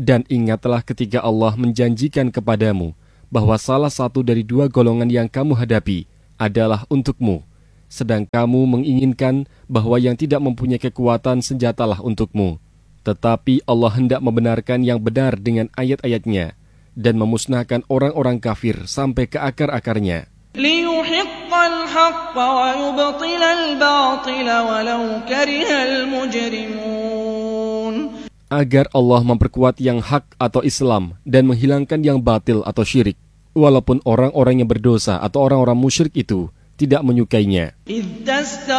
Dan ingatlah ketika Allah menjanjikan kepadamu bahwa salah satu dari dua golongan yang kamu hadapi adalah untukmu, sedang kamu menginginkan bahwa yang tidak mempunyai kekuatan senjatalah untukmu. Tetapi Allah hendak membenarkan yang benar dengan ayat-ayatnya dan memusnahkan orang-orang kafir sampai ke akar-akarnya. لِيُحِقَّ الْحَقَّ وَيُبْطِلَ الْبَاطِلَ وَلَوْ كَرِهَ الْمُجْرِمُونَ. Agar Allah memperkuat yang hak atau Islam dan menghilangkan yang batil atau syirik, walaupun orang-orang yang berdosa atau orang-orang musyrik itu tidak menyukainya.